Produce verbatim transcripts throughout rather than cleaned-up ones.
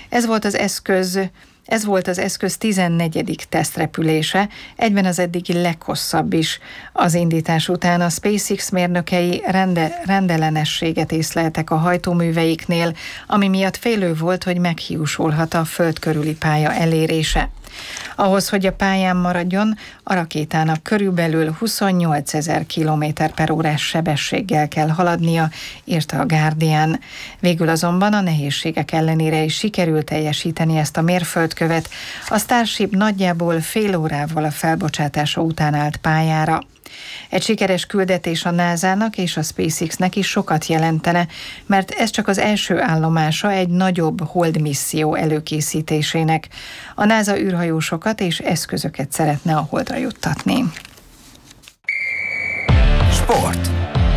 Ez volt az eszköz Ez volt az eszköz tizennegyedik tesztrepülése, egyben az eddigi leghosszabb is. Az indítás után a SpaceX mérnökei rende, rendellenességet észleltek a hajtóműveiknél, ami miatt félő volt, hogy meghiúsulhat a föld körüli pálya elérése. Ahhoz, hogy a pályán maradjon, a rakétának körülbelül huszonnyolcezer kilométer per órás sebességgel kell haladnia, írta a Guardian. Végül azonban a nehézségek ellenére is sikerült teljesíteni ezt a mérföldkövet. A Starship nagyjából fél órával a felbocsátása után állt pályára. Egy sikeres küldetés a nászának és a SpaceX-nek is sokat jelentene, mert ez csak az első állomása egy nagyobb hold misszió előkészítésének. A NASA űrhajósokat és eszközöket szeretne a holdra juttatni. Sport.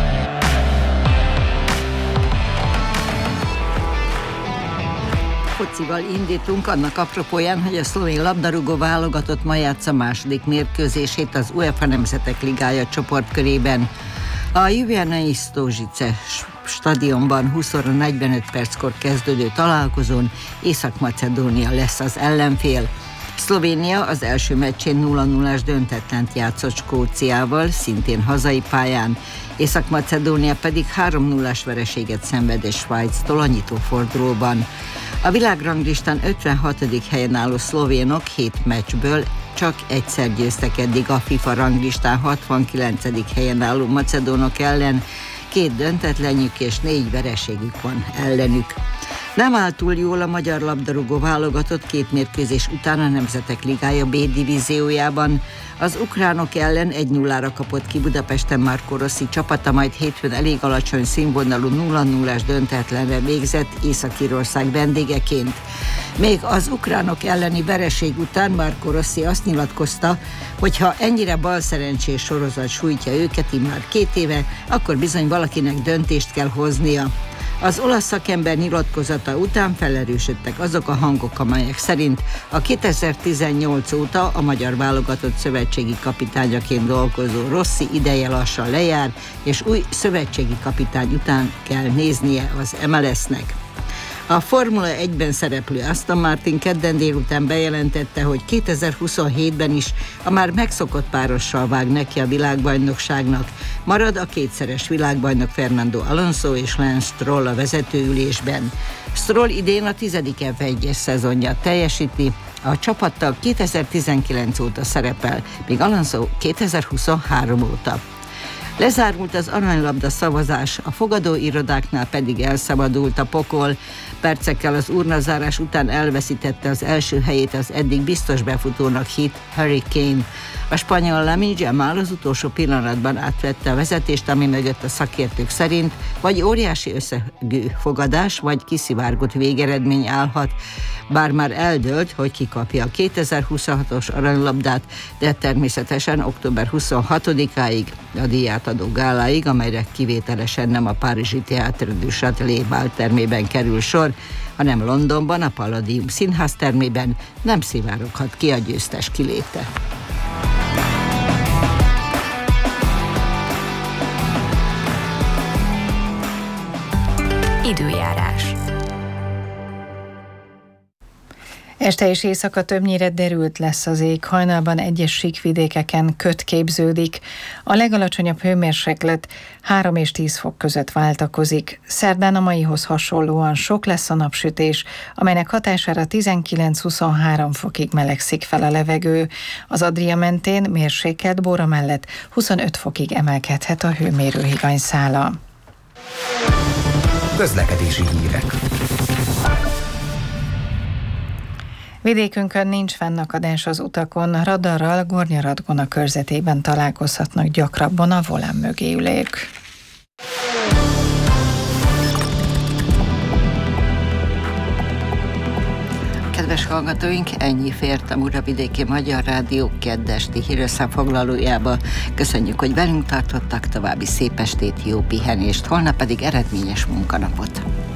Focival indítunk annak apropóján, hogy a szlovén labdarúgó válogatott ma játsza második mérkőzését az UEFA Nemzetek Ligája csoportkörében. A Ljubljanai Stožice stadionban húsz óra negyvenöt perckor kezdődő találkozón Észak-Macedónia lesz az ellenfél. Szlovénia az első meccsén nulla nullás döntetlent játszott Skóciával, szintén hazai pályán. Észak-Macedónia pedig három nullás vereséget szenved Svájctól a nyitófordulóban. A világranglistán ötvenhatodik helyen álló szlovénok hét meccsből csak egyszer győztek eddig a FIFA ranglistán hatvankilencedik helyen álló macedónok ellen, két döntetlenjük és négy vereségük van ellenük. Nem áll túl jól a magyar labdarúgó válogatott két mérkőzés után a Nemzetek Ligája B divíziójában. Az ukránok ellen egy nullára kapott ki Budapesten Marco Rossi csapata, majd hétfőn elég alacsony színvonalú nulla nullás döntetlenre végzett Észak-Írország vendégeként. Még az ukránok elleni vereség után Marco Rossi azt nyilatkozta, hogy ha ennyire balszerencsés sorozat sújtja őket immár két éve, akkor bizony valakinek döntést kell hoznia. Az olasz szakember nyilatkozata után felerősödtek azok a hangok, amelyek szerint a kétezer-tizennyolc óta a magyar válogatott szövetségi kapitányaként dolgozó Rossi ideje lassan lejár, és új szövetségi kapitány után kell néznie az em el es-nek. A Formula egyben szereplő Aston Martin kedden délután bejelentette, hogy kétezer-huszonhétben is a már megszokott párossal vág neki a világbajnokságnak. Marad a kétszeres világbajnok Fernando Alonso és Lance Stroll a vezetőülésben. Stroll idén a tizedik ef egyes szezonját teljesíti, a csapattal kétezer-tizenkilenc óta szerepel, míg Alonso kétezer-huszonhárom óta. Lezárult az aranylabda szavazás, a fogadóirodáknál pedig elszabadult a pokol. Percekkel az urnazárás után elveszítette az első helyét az eddig biztos befutónak hit Harry Kane. A spanyol Lamine Yamal az utolsó pillanatban átvette a vezetést, ami mögött a szakértők szerint vagy óriási összegű fogadás, vagy kiszivárgott végeredmény állhat. Bár már eldőlt, hogy ki kapja a kétezer-huszonhatos aranylabdát, de természetesen október huszonhatodikáig, a díjátadó gáláig, amelyre kivételesen nem a párizsi Théâtre du Châtelet báltermében kerül sor, hanem Londonban, a Palladium színház termében nem szivároghat ki a győztes kiléte. Időjárás. Este és éjszaka többnyire derült lesz az ég, hajnalban egyes síkvidékeken köd képződik. A legalacsonyabb hőmérséklet három és tíz fok között váltakozik. Szerdán a maihoz hasonlóan sok lesz a napsütés, amelynek hatására tizenkilenc-huszonhárom fokig melegszik fel a levegő. Az Adria mentén mérsékelt Bóra mellett huszonöt fokig emelkedhet a hőmérő higanyszála. Közlekedési hírek. Vidékünkön nincs fennakadás az utakon, radarral Gornyaradgona körzetében találkozhatnak gyakrabban a volán mögé ülők. Kedves hallgatóink, ennyi fért a Muravidéki Magyar Rádió kedd esti hírösszefoglalójába. Köszönjük, hogy velünk tartottak, további szép estét, jó pihenést, holnap pedig eredményes munkanapot.